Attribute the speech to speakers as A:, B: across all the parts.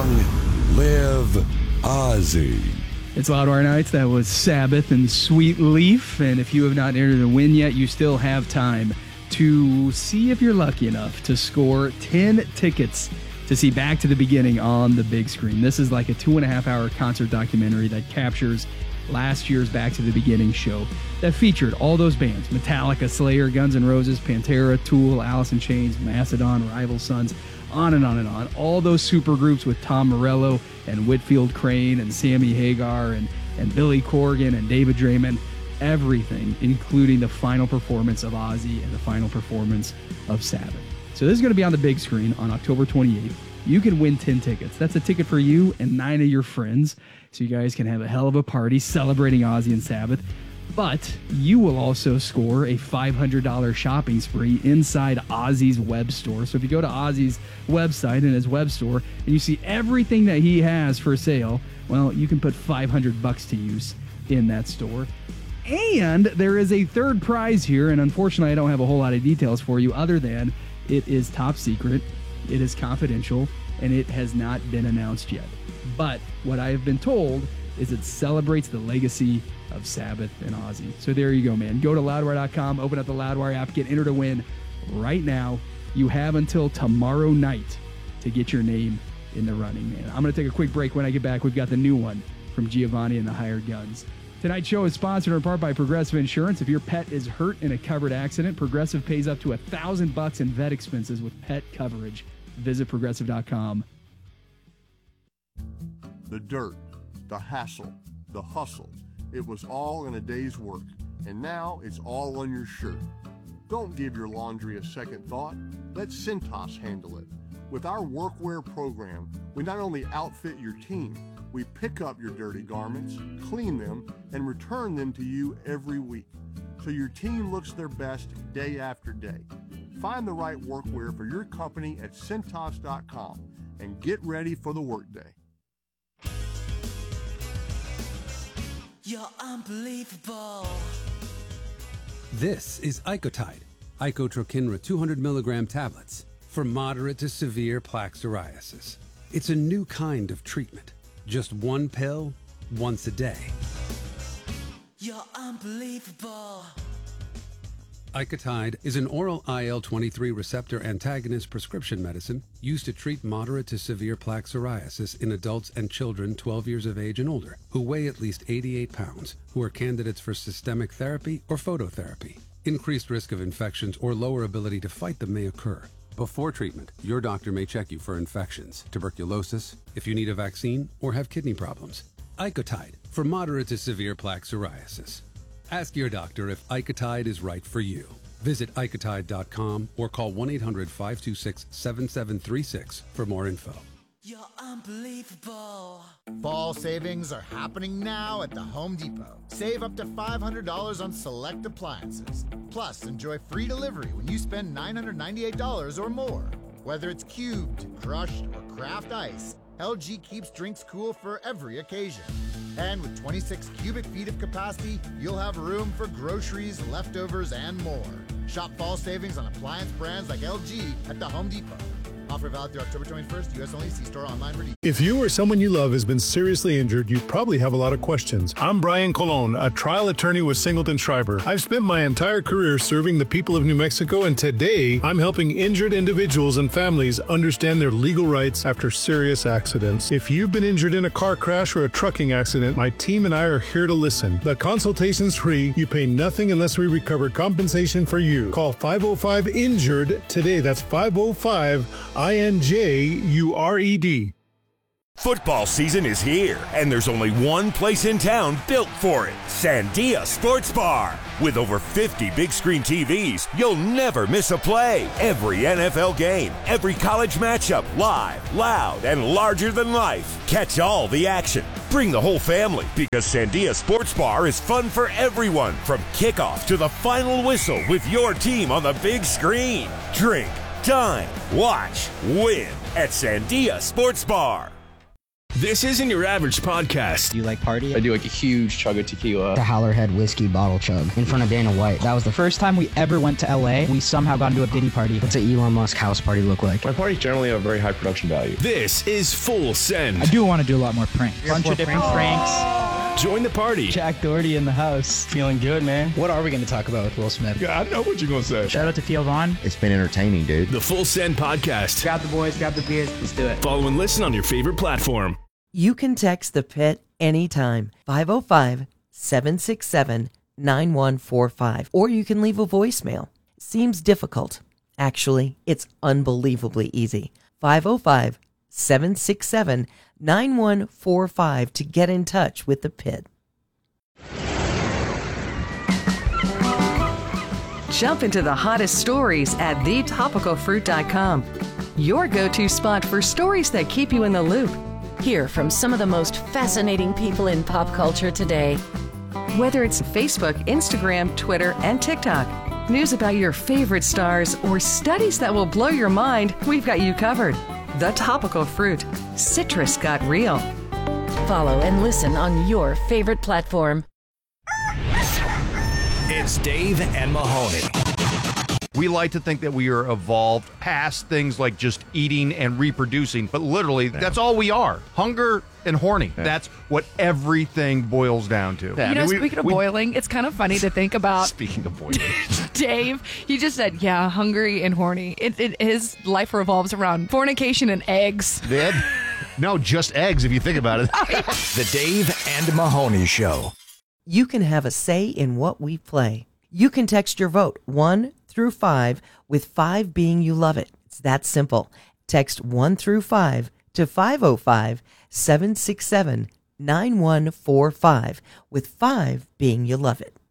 A: Long live Ozzy.
B: It's Loudwire Nights. That was Sabbath and Sweet Leaf. And if you have not entered a win yet, you still have time to see if you're lucky enough to score 10 tickets to see Back to the Beginning on the big screen. This is like a 2.5-hour concert documentary that captures last year's Back to the Beginning show that featured all those bands: Metallica, Slayer, Guns N' Roses, Pantera, Tool, Alice in Chains, Mastodon, Rival Sons, on and on and on. All those super groups with Tom Morello and Whitfield Crane and Sammy Hagar and Billy Corgan and David Draymond. Everything, including the final performance of Ozzy and the final performance of Sabbath. So this is going to be on the big screen on October 28th. You can win 10 tickets. That's a ticket for you and 9 of your friends. So you guys can have a hell of a party celebrating Ozzy and Sabbath. But you will also score a $500 shopping spree inside Ozzy's web store. So if you go to Ozzy's website and his web store and you see everything that he has for sale, well, you can put $500 to use in that store. And there is a third prize here, and unfortunately I don't have a whole lot of details for you other than it is top secret, it is confidential, and it has not been announced yet. But what I have been told is it celebrates the legacy of Sabbath and Ozzy. So there you go, man. Go to Loudwire.com, open up the Loudwire app, get entered to win right now. You have until tomorrow night to get your name in the running, man. I'm going to take a quick break. When I get back, we've got the new one from Giovanni and the Hired Guns. Tonight's show is sponsored in part by Progressive Insurance. If your pet is hurt in a covered accident, Progressive pays up to $1,000 in vet expenses with pet coverage. Visit Progressive.com.
C: The dirt, the hassle, the hustle. It was all in a day's work, and now it's all on your shirt. Don't give your laundry a second thought. Let Cintas handle it. With our workwear program, we not only outfit your team, we pick up your dirty garments, clean them, and return them to you every week, so your team looks their best day after day. Find the right workwear for your company at Cintas.com and get ready for the workday.
D: You're unbelievable.
E: This is Icotide, Icotrokinra 200 milligram tablets for moderate to severe plaque psoriasis. It's a new kind of treatment. Just one pill, once a day.
D: You're unbelievable.
E: Icotide is an oral IL-23 receptor antagonist prescription medicine used to treat moderate to severe plaque psoriasis in adults and children 12 years of age and older who weigh at least 88 pounds, who are candidates for systemic therapy or phototherapy. Increased risk of infections or lower ability to fight them may occur. Before treatment, your doctor may check you for infections, tuberculosis, if you need a vaccine, or have kidney problems. Icotide for moderate to severe plaque psoriasis. Ask your doctor if Icotide is right for you. Visit Icotide.com or call 1-800-526-7736 for more info.
D: You're unbelievable.
F: Fall savings are happening now at the Home Depot. Save up to $500 on select appliances. Plus, enjoy free delivery when you spend $998 or more. Whether it's cubed, crushed, or craft ice, LG keeps drinks cool for every occasion. And with 26 cubic feet of capacity, you'll have room for groceries, leftovers, and more. Shop fall savings on appliance brands like LG at the Home Depot. Offer valid through October 21st, U.S. only. See store online for details.
G: If you or someone you love has been seriously injured, you probably have a lot of questions. I'm Brian Colon, a trial attorney with Singleton Schreiber. I've spent my entire career serving the people of New Mexico, and today I'm helping injured individuals and families understand their legal rights after serious accidents. If you've been injured in a car crash or a trucking accident, my team and I are here to listen. The consultation's free. You pay nothing unless we recover compensation for you. Call 505-INJURED today. That's 505-INJURED.
H: Football season is here, and there's only one place in town built for it, Sandia Sports Bar. With over 50 big screen TVs, you'll never miss a play. Every NFL game, every college matchup, live, loud, and larger than life. Catch all the action. Bring the whole family, because Sandia Sports Bar is fun for everyone, from kickoff to the final whistle with your team on the big screen. Drink, dine, watch, win at Sandia Sports Bar.
I: This isn't your average podcast.
J: Do you like party?
K: I do like a huge chug of tequila.
J: The Howlerhead whiskey bottle chug in front of Dana White. That was the first time we ever went to LA. We somehow got into a Diddy party. What's an Elon Musk house party look like?
K: My parties generally have a very high production value.
I: This is Full Send.
J: I do want to do a lot more pranks. Bunch of different pranks.
I: Join the party.
J: Jack Doherty in the house. Feeling good, man. What are we going to talk about with Will Smith?
I: Yeah, I know what you're going to say.
J: Shout out to Theo Vaughn.
L: It's been entertaining, dude.
I: The Full Send Podcast.
J: Grab the boys, grab the beers. Let's do it.
I: Follow and listen on your favorite platform.
M: You can text the Pit anytime. 505-767-9145. Or you can leave a voicemail. Seems difficult. Actually, it's unbelievably easy. 505-767-9145 to get in touch with the Pit.
N: Jump into the hottest stories at thetopicalfruit.com. Your go-to spot for stories that keep you in the loop. Hear from some of the most fascinating people in pop culture today. Whether it's Facebook, Instagram, Twitter, and TikTok, news about your favorite stars, or studies that will blow your mind, we've got you covered. The Topical Fruit. Citrus got real. Follow and listen on your favorite platform.
O: It's Dave and Mahoney.
P: We like to think that we are evolved past things like just eating and reproducing, but literally, that's all we are. Hunger and horny. That's what everything boils down to.
Q: You know, speaking of boiling, it's kind of funny to think about.
P: Speaking of boiling.
Q: Dave, he just said, yeah, hungry and horny. His life revolves around fornication and eggs.
P: No, just eggs if you think about it.
O: The Dave and Mahoney Show.
M: You can have a say in what we play. You can text your vote 1 through 5, with 5 being you love it. It's that simple. Text 1 through 5 to 505-767-9145, with 5 being you love it.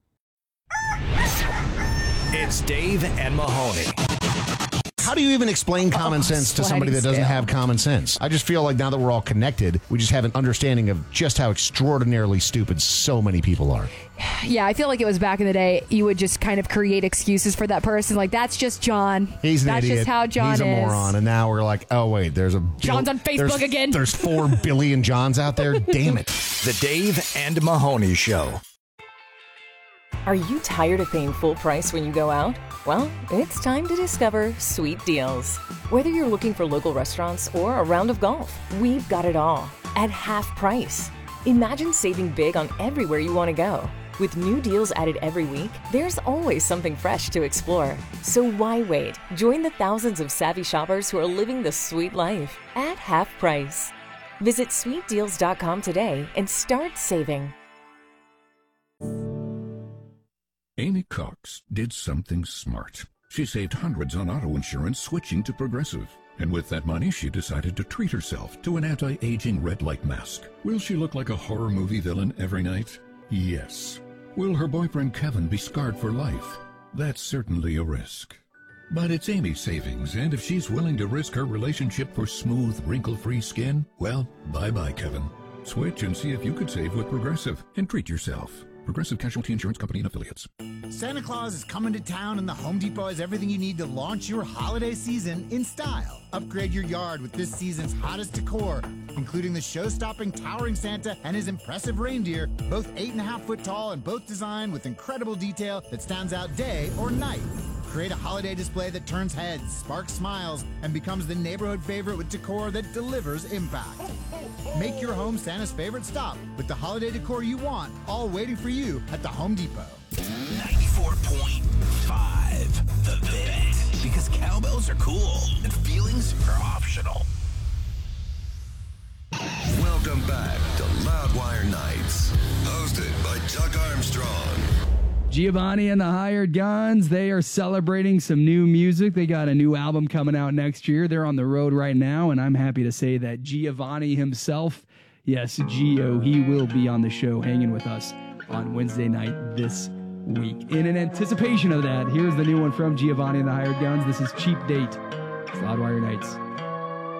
O: It's Dave and Mahoney.
R: How do you even explain common sense to somebody that doesn't have common sense? I just feel like now that we're all connected, we just have an understanding of just how extraordinarily stupid so many people are.
Q: Yeah, I feel like it was back in the day, you would just kind of create excuses for that person. Like, that's just John.
R: He's an idiot.
Q: That's just how John is.
R: He's a moron. And now we're like, oh, wait,
Q: John's on Facebook again.
R: There's 4 billion Johns out there. Damn it.
O: The Dave and Mahoney Show.
N: Are you tired of paying full price when you go out? Well, it's time to discover Sweet Deals. Whether you're looking for local restaurants or a round of golf, we've got it all at half price. Imagine saving big on everywhere you want to go. With new deals added every week, there's always something fresh to explore. So why wait? Join the thousands of savvy shoppers who are living the sweet life at half price. Visit sweetdeals.com today and start saving.
S: Amy Cox did something smart. She saved hundreds on auto insurance switching to Progressive. And with that money, she decided to treat herself to an anti-aging red light mask. Will she look like a horror movie villain every night? Yes. Will her boyfriend Kevin be scarred for life? That's certainly a risk. But it's Amy's savings, and if she's willing to risk her relationship for smooth, wrinkle-free skin, well, bye-bye, Kevin. Switch and see if you could save with Progressive and treat yourself. Progressive Casualty Insurance Company and Affiliates.
F: Santa Claus is coming to town, and the Home Depot has everything you need to launch your holiday season in style. Upgrade your yard with this season's hottest decor, including the show-stopping towering Santa and his impressive reindeer, both 8.5-foot tall and both designed with incredible detail that stands out day or night. Create a holiday display that turns heads, sparks smiles, and becomes the neighborhood favorite with decor that delivers impact. Make your home Santa's favorite stop with the holiday decor you want, all waiting for you at the Home Depot.
O: 94.5 The Pit. Because cowbells are cool and feelings are optional.
A: Welcome back to Loudwire Nights, hosted by Chuck Armstrong.
B: Giovanni and the Hired Guns, they are celebrating some new music. They got a new album coming out next year. They're on the road right now, and I'm happy to say that Giovanni himself, yes, Gio, he will be on the show hanging with us on Wednesday night this week. In anticipation of that, here's the new one from Giovanni and the Hired Guns. This is Cheap Date. It's Loudwire Nights.